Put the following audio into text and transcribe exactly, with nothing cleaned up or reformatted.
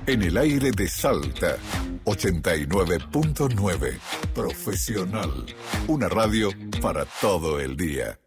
En el aire de Salta, ochenta y nueve punto nueve. Profesional. Una radio para todo el día.